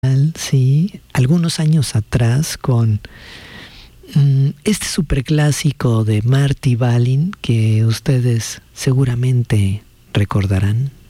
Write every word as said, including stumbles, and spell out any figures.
Sí, algunos años atrás con mm, este superclásico de Marty Balin que ustedes seguramente recordarán.